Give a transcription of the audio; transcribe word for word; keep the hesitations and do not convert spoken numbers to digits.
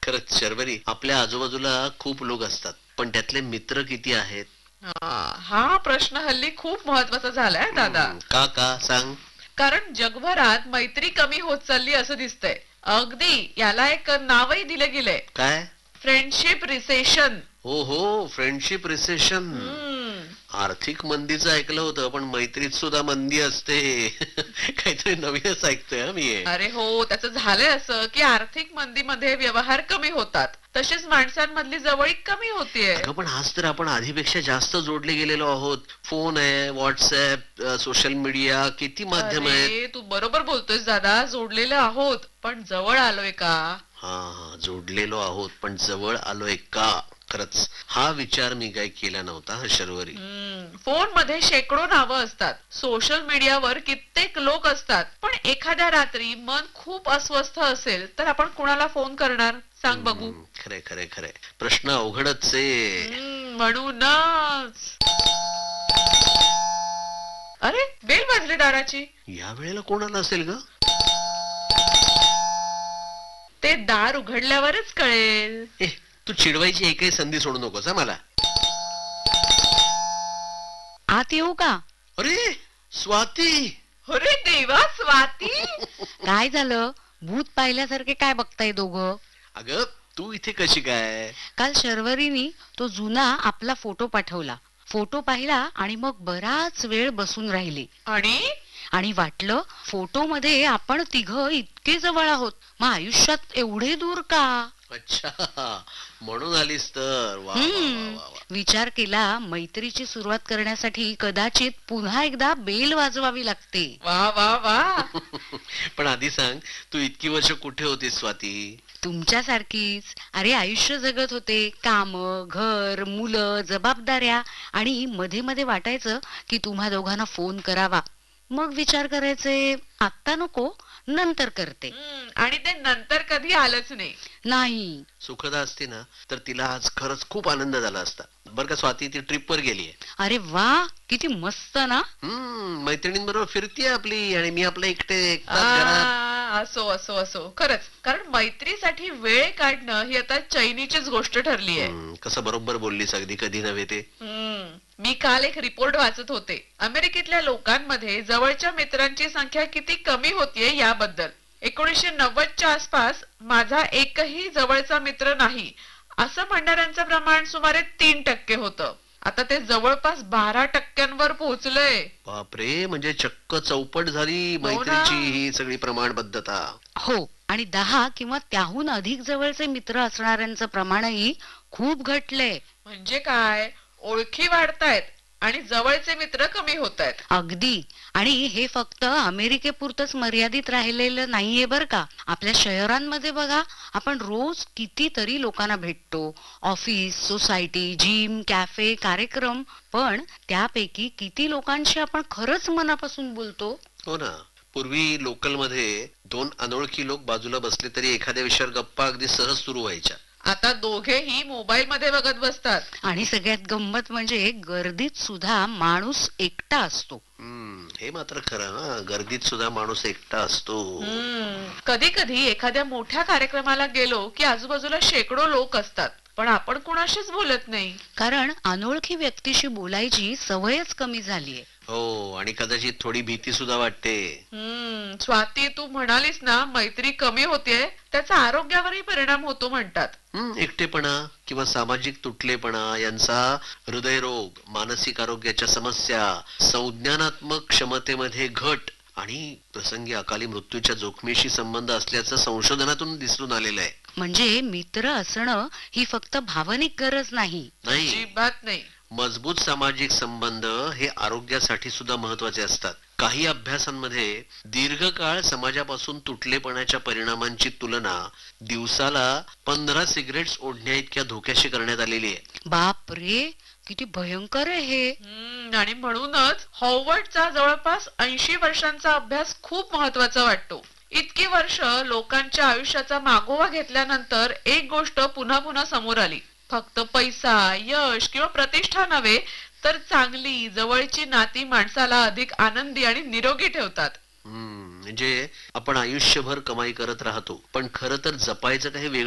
खरंच शर्वरी, आपल्या आजूबाजूला खूप लोक असतात, पण त्यातले मित्र किती आहेत? हा हा प्रश्न हल्ली खूप महत्वाचा झालाय दादा. हम्म, का का सांग. कारण जगभरात मैत्री कमी होत चालली असं दिसतंय. अगदी याला एक नावही दिले गेलंय, काय? Friendship recession. हो हो, फ्रेंडशिप रिसेशन. हम्म. आर्थिक मंदीचं ऐकलं होतं, पण मैत्रीत सुद्धा मंदी असते. काहीतरी नवीनच ऐकतोय हा मी हे. अरे हो, त्याचं झालंय असं की आर्थिक मंदीमध्ये व्यवहार कमी होतात, तसेच माणसांमधली जवळीक कमी होतीये. अगं पण आज तर आपण आधीपेक्षा जास्त जोडले गेलेलो आहोत. फोन आहे, व्हॉट्सअप, सोशल मीडिया, किती माध्यम आहेत. अरे तू बरोबर बोलतोयस दादा, जोडलेले आहोत पण जवळ आलोय का? हा हा, जोडलेलो आहोत पण जवळ आलोय का? खरंच हा विचार मी काही केला नव्हता हा शर्वरी. हम्म, फोन मध्ये शेकडो नावं असतात, सोशल मीडियावर कित्येक लोक असतात, पण एखाद्या रात्री मन खूप अस्वस्थ असेल तर आपण कुणाला फोन करणार सांग बघू? हम्म, खरे खरे खरे, प्रश्न अवघडच आहे. हम्म, म्हणूनच. अरे बेल वाजली दाराची. या वेळेला कोणाला असेल ग? ते दार उघडल्यावरच कळेल. ए, तू चिडवायची एकही संधी सोडू नकोस हा मला. आत येऊ का? अरे स्वाती. अरे देवा, स्वाती. काय झालं? भूत पाहिल्यासारखे काय बघताय दोघं? अगं तू इथे कशी काय? काल शर्वरीनी तो जुना आपला फोटो पाठवला. फोटो पाहिला आणि मग बराच वेळ बसून राहिली. आणि आणि वाटलं फोटो मध्ये आपण तिघ इतके जवळ आहोत, मग आयुष्यात एवढे दूर का? अच्छा, म्हणून आलीस तर. वा वा वा हम्म, वा वा. विचार केला मैत्रीची सुरुवात करण्यासाठी कदाचित पुन्हा एकदा बेल वाजवावी लागते. वा वा वा. पण आधी सांग, तू इतकी वर्ष कुठे होतीस स्वाती? तुमच्यासारखीच. अरे आयुष्य जगत होते, काम, घर, मुलं, जबाबदाऱ्या, आणि मध्ये मध्ये वाटायचं की तुम्हा दोघांना फोन करावा. मग विचार करायचे आत्ता नको, नंतर करते. हम्म, आणि ते नंतर कधी आलंच नाही. नाही. सुखदा असती ना तर तिला आज खरंच खूप आनंद झाला असता. बर का स्वाती, ती ट्रिप वर गेलीये. अरे वा, किती मस्त ना. हम्म, मैत्रिणींबरोबर फिरतीये आपली, आणि मी आपलं एकटे एकटाच घरात. आ, असो असो असो, खरंच. कारण मैत्रीसाठी वेळ काढणं ही आता चैनीचीच गोष्ट ठरली आहे. हम्म, कसं बरोबर बोललीस, अगदी कधी नव्हे ते. हम्म, मी काल एक रिपोर्ट वाचत होते, अमेरिकेतल्या लोकांमध्ये जवळच्या मित्रांची संख्या किती कमी होतीये याबद्दल. एकोणीसशे नव्वदच्या आसपास माझा एकही जवळचा मित्र नाही असं म्हणणाऱ्यांचं प्रमाण सुमारे तीन टक्के होतं. आता ते जवळपास बारा टक्क्यांवर पोहोचलंय. बापरे, म्हणजे चक्क चौपट झाली हो ना. मैत्रीची ही सगळी प्रमाणबद्धता. हो, आणि दहा किंवा त्याहून अधिक जवळचे मित्र असणाऱ्यांचं प्रमाणही खूप घटलंय. म्हणजे काय, ओळखी वाढतायत आणि जवळचे मित्र कमी होत आहेत. अगदी. आणि हे फक्त अमेरिकेपुरतच मर्यादित राहिलेलं नाहीये बर का. आपल्या शहरांमध्ये बघा, आपण रोज कितीतरी लोकांना भेटतो. ऑफिस, सोसायटी, जिम, कॅफे, कार्यक्रम, पण त्यापैकी किती लोकांशी आपण खरंच मनापासून बोलतो? हो ना. पूर्वी लोकल मध्ये दोन अनोळखी लोक बाजूला बसले तरी एखाद्या विषयावर गप्पा अगदी सहज सुरू व्हायच्या. आता दोघेही मोबाईल मध्ये बघत बसतात. आणि सगळ्यात गंमत म्हणजे गर्दीत सुद्धा माणूस एकटा असतो. हम्म, हे मात्र खरं हा, गर्दीत सुद्धा माणूस एकटा असतो. कधी कधी एखाद्या मोठ्या कार्यक्रमाला गेलो की आजूबाजूला शेकडो लोक असतात, पण आपण कुणाशीच बोलत नाही. कारण अनोळखी व्यक्तीशी बोलायची सवयच कमी झालीये. हो, आणि कदाचित थोडी भीती सुद्धा वाटते. हम्म, स्वाती, तू म्हणालीस ना मैत्री कमी होतेय, त्याचा आरोग्यावरही परिणाम होतो म्हणतात. हम्म, एकटेपणा किंवा सामाजिक तुटलेपणा यांचा हृदयरोग, मानसिक आरोग्याच्या समस्या, संज्ञानात्मक क्षमतेमध्ये घट आणि प्रसंगी अकाली मृत्यूच्या जोखमीशी संबंध असल्याचं संशोधनातून दिसून आलेलं आहे. म्हणजे मित्र असणं ही फक्त भावनिक गरज नाही. नाही, अजिबात नाही. मजबूत सामाजिक संबंध हे आरोग्यासाठी सुद्धा महत्वाचे असतात. काही अभ्यासांमध्ये दीर्घकाळ समाजापासून तुटलेपणाच्या परिणामांची तुलना दिवसाला पंधरा सिगरेट्स ओढण्या इतक्या धोक्याशी करण्यात आलेली आहे. बाप रे, किती भयंकर आहे हे. हम्म, आणि म्हणूनच हॉवर्डचा जवळपास ऐंशी वर्षांचा अभ्यास खूप महत्वाचा वाटतो. इतकी वर्ष लोकांच्या आयुष्याचा मागोवा घेतल्यानंतर एक गोष्ट पुन्हा पुन्हा समोर आली. फक्त पैसा, यश किंवा प्रतिष्ठा नव्हे, तर चांगली जवळची नाती माणसाला अधिक आनंदी आणि निरोगी ठेवतात. हम्म, म्हणजे आपण आयुष्यभर कमाई करत राहतो, पण खरं तर जपायचं काही वेगळं